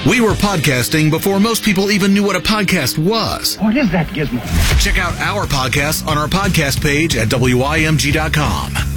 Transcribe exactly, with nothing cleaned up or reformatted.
We were podcasting before most people even knew what a podcast was. What is that gizmo? Check out our podcast on our podcast page at W I M G dot com.